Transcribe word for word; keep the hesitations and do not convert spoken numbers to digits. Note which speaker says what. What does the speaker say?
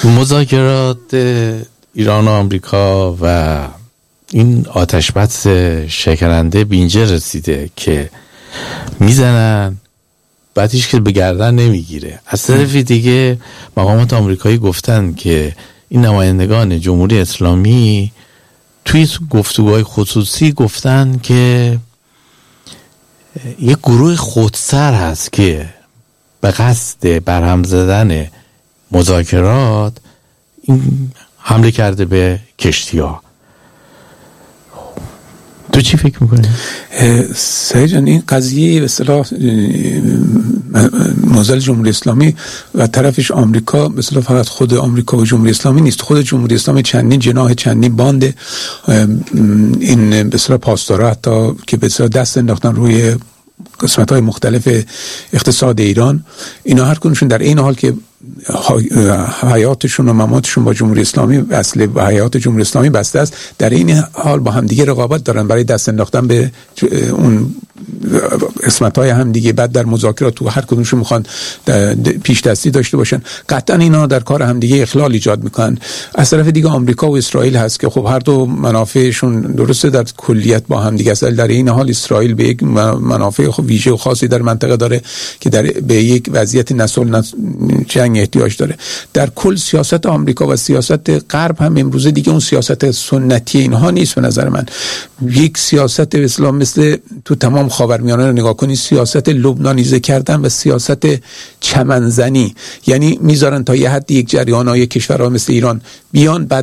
Speaker 1: مذاکرات ایران و آمریکا و این آتش بس شکننده بینجا رسیده که میزنن بعد هیچ که به گردن نمیگیره. از طرفی دیگه مقامات آمریکایی گفتن که این نمایندگان جمهوری اسلامی توی گفتگوهای خصوصی گفتن که یک گروه خودسر هست که به قصد برهم زدن مذاکرات این حمله کرده به کشتی‌ها. تو چی فکر میکنی؟
Speaker 2: سعید جان، این قضیه به اصطلاح معضل جمهوری اسلامی و طرفش آمریکا به اصطلاح فقط خود آمریکا و جمهوری اسلامی نیست. خود جمهوری اسلامی چندین جناح چندین باند این به اصطلاح پاسدارا حتی که به اصطلاح دست انداختن روی قسمت‌های مختلف اقتصاد ایران، اینا هر کدومشون در این حال که حیاتشون و مماتشون با جمهوری اسلامی اصل به حیات جمهوری اسلامی بسته است، در این حال با همدیگه رقابت دارن برای دست انداختن به اون قسمت‌های همدیگه. بعد در مذاکرات تو هر کدومشون میخوان پیش دستی داشته باشن. قطعا اینا در کار همدیگه اخلال ایجاد میکنن. از طرف دیگه آمریکا و اسرائیل هست که خب هر دو منافعشون درسته در کلیت با همدیگه است، در این حال اسرائیل به یک منافع ویژه و خاصی در منطقه داره که در به یک وضعیت نسل جنگ احتیاج داره. در کل سیاست آمریکا و سیاست غرب هم امروزه دیگه اون سیاست سنتی اینها نیست. به نظر من یک سیاست اسلام مثل تو تمام خاورمیانه رو نگاه کنی، سیاست لبنانیزه کردن و سیاست چمنزنی، یعنی میذارن تا یه حد یک جریان‌های کشورها مثل ایران بیان بعد